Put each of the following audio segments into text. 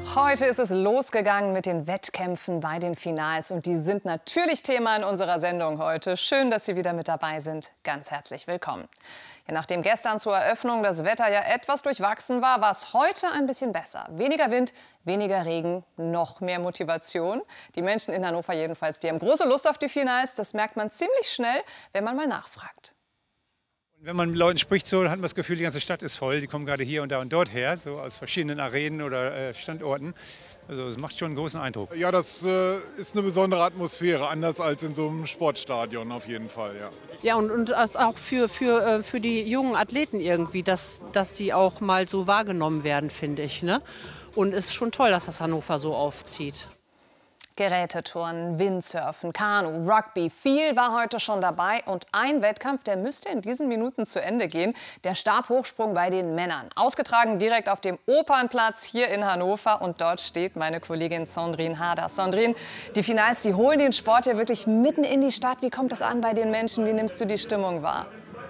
Heute ist es losgegangen mit den Wettkämpfen bei den Finals und die sind natürlich Thema in unserer Sendung heute. Schön, dass Sie wieder mit dabei sind. Ganz herzlich willkommen. Ja, nachdem gestern zur Eröffnung das Wetter ja etwas durchwachsen war, war es heute ein bisschen besser. Weniger Wind, weniger Regen, noch mehr Motivation. Die Menschen in Hannover jedenfalls, die haben große Lust auf die Finals. Das merkt man ziemlich schnell, wenn man mal nachfragt. Wenn man mit Leuten spricht, so, dann hat man das Gefühl, die ganze Stadt ist voll. Die kommen gerade hier und da und dort her, so aus verschiedenen Arenen oder Standorten. Also es macht schon einen großen Eindruck. Ja, das ist eine besondere Atmosphäre, anders als in so einem Sportstadion auf jeden Fall. Ja, ja und das auch für die jungen Athleten irgendwie, dass sie auch mal so wahrgenommen werden, finde ich. Ne? Und es ist schon toll, dass das Hannover so aufzieht. Geräteturnen, Windsurfen, Kanu, Rugby, viel war heute schon dabei. Und ein Wettkampf, der müsste in diesen Minuten zu Ende gehen. Der Stabhochsprung bei den Männern. Ausgetragen direkt auf dem Opernplatz hier in Hannover. Und dort steht meine Kollegin Sandrine Harder. Sandrine, die Finals, die holen den Sport ja wirklich mitten in die Stadt. Wie kommt das an bei den Menschen? Wie nimmst du die Stimmung wahr?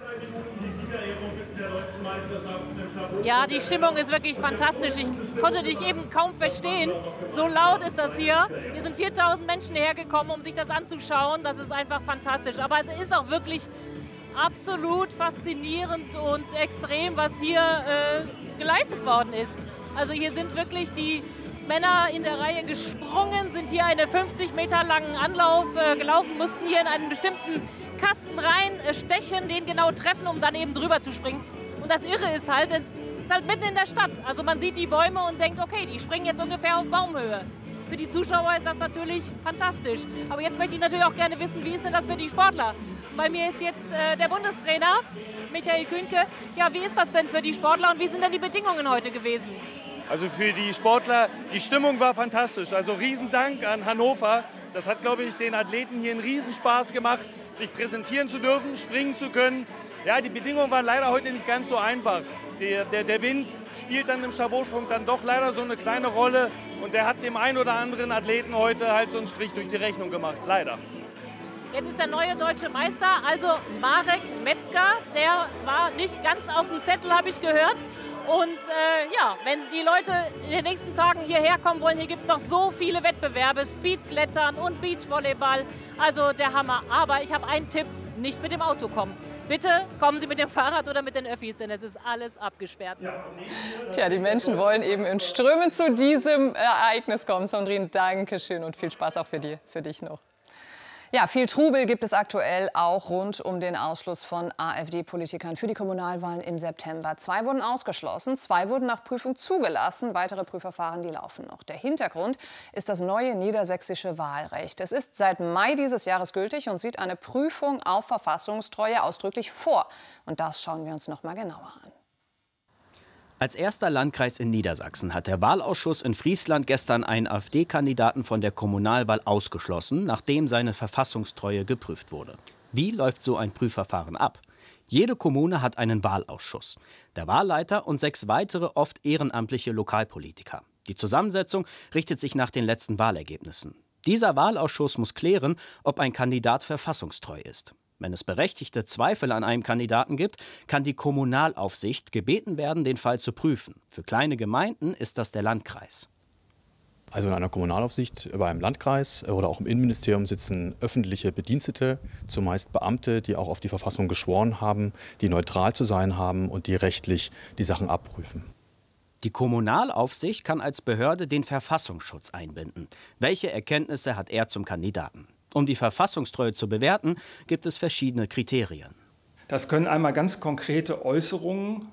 Ja, die Stimmung ist wirklich fantastisch. Ich konnte dich eben kaum verstehen. So laut ist das hier. Hier sind 4000 Menschen hergekommen, um sich das anzuschauen. Das ist einfach fantastisch. Aber es ist auch wirklich absolut faszinierend und extrem, was hier geleistet worden ist. Also hier sind wirklich die Männer in der Reihe gesprungen, sind hier einen 50 Meter langen Anlauf gelaufen, mussten hier in einen bestimmten Kasten reinstechen, den genau treffen, um dann eben drüber zu springen. Und das Irre ist halt, es ist halt mitten in der Stadt. Also man sieht die Bäume und denkt, okay, die springen jetzt ungefähr auf Baumhöhe. Für die Zuschauer ist das natürlich fantastisch. Aber jetzt möchte ich natürlich auch gerne wissen, wie ist denn das für die Sportler? Bei mir ist jetzt der Bundestrainer, Michael Kühnke. Ja, wie ist das denn für die Sportler und wie sind denn die Bedingungen heute gewesen? Also für die Sportler, die Stimmung war fantastisch. Also Riesendank an Hannover. Das hat, glaube ich, den Athleten hier einen Riesenspaß gemacht, sich präsentieren zu dürfen, springen zu können. Ja, die Bedingungen waren leider heute nicht ganz so einfach. Der Wind spielt dann im Stabhochsprung dann doch leider so eine kleine Rolle. Und der hat dem einen oder anderen Athleten heute halt so einen Strich durch die Rechnung gemacht, leider. Jetzt ist der neue deutsche Meister, also Marek Metzger. Der war nicht ganz auf dem Zettel, habe ich gehört. Und ja, wenn die Leute in den nächsten Tagen hierher kommen wollen, hier gibt es noch so viele Wettbewerbe, Speedklettern und Beachvolleyball. Also der Hammer. Aber ich habe einen Tipp, nicht mit dem Auto kommen. Bitte kommen Sie mit dem Fahrrad oder mit den Öffis, denn es ist alles abgesperrt. Tja, die Menschen wollen eben in Strömen zu diesem Ereignis kommen. Sandrine, danke schön und viel Spaß auch für dich noch. Ja, viel Trubel gibt es aktuell auch rund um den Ausschluss von AfD-Politikern für die Kommunalwahlen im September. 2 wurden ausgeschlossen, 2 wurden nach Prüfung zugelassen. Weitere Prüfverfahren, die laufen noch. Der Hintergrund ist das neue niedersächsische Wahlrecht. Es ist seit Mai dieses Jahres gültig und sieht eine Prüfung auf Verfassungstreue ausdrücklich vor. Und das schauen wir uns noch mal genauer an. Als erster Landkreis in Niedersachsen hat der Wahlausschuss in Friesland gestern einen AfD-Kandidaten von der Kommunalwahl ausgeschlossen, nachdem seine Verfassungstreue geprüft wurde. Wie läuft so ein Prüfverfahren ab? Jede Kommune hat einen Wahlausschuss. Der Wahlleiter und 6 weitere, oft ehrenamtliche Lokalpolitiker. Die Zusammensetzung richtet sich nach den letzten Wahlergebnissen. Dieser Wahlausschuss muss klären, ob ein Kandidat verfassungstreu ist. Wenn es berechtigte Zweifel an einem Kandidaten gibt, kann die Kommunalaufsicht gebeten werden, den Fall zu prüfen. Für kleine Gemeinden ist das der Landkreis. Also in einer Kommunalaufsicht bei einem Landkreis oder auch im Innenministerium sitzen öffentliche Bedienstete, zumeist Beamte, die auch auf die Verfassung geschworen haben, die neutral zu sein haben und die rechtlich die Sachen abprüfen. Die Kommunalaufsicht kann als Behörde den Verfassungsschutz einbinden. Welche Erkenntnisse hat er zum Kandidaten? Um die Verfassungstreue zu bewerten, gibt es verschiedene Kriterien. Das können einmal ganz konkrete Äußerungen